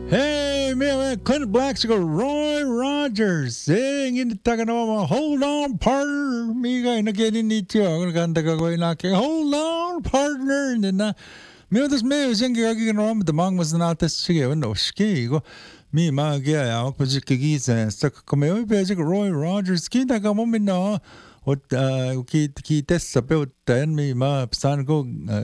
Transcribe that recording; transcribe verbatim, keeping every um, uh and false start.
Hey, man, Clint Black's go Roy Rogers. Sing in the Taganoma. Hold on, partner. Me guy na getting it too. I'm gonna go in like hold on, partner. And then me this me was in gagi no the mang was not this shige no ski go. Me ma gaya ako pa jikigi sa sa kami oy pa jik Roy Rogers kita ka mo min na. What uh ki ki test sa pe what me ma san go